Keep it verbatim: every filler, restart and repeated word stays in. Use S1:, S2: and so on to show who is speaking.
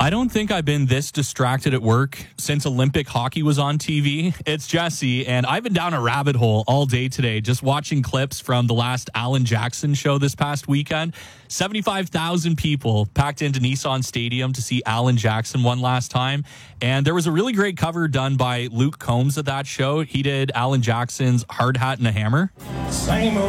S1: I don't think I've been this distracted at work since Olympic hockey was on T V. It's Jesse, and I've been down a rabbit hole all day today just watching clips from the last Alan Jackson show this past weekend. seventy-five thousand people packed into Nissan Stadium to see Alan Jackson one last time. And there was a really great cover done by Luke Combs at that show. He did Alan Jackson's Hard Hat and a Hammer.
S2: Same